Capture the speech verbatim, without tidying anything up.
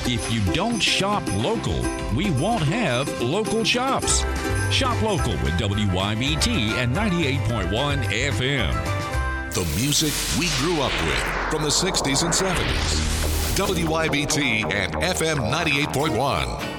If you don't shop local, we won't have local shops. Shop local with W Y B T and ninety-eight point one F M. The music we grew up with from the sixties and seventies. W Y B T and F M ninety-eight point one.